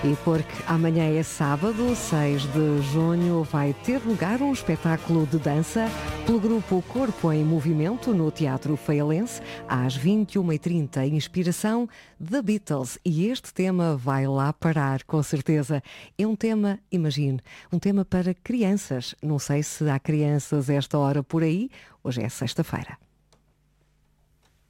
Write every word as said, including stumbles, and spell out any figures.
E porque amanhã é sábado, seis de junho, vai ter lugar um espetáculo de dança pelo grupo Corpo em Movimento no Teatro Feialense, às vinte e uma e trinta, inspiração The Beatles. E este tema vai lá parar, com certeza. É um tema, imagine, um tema para crianças. Não sei se há crianças a esta hora por aí. Hoje é sexta-feira.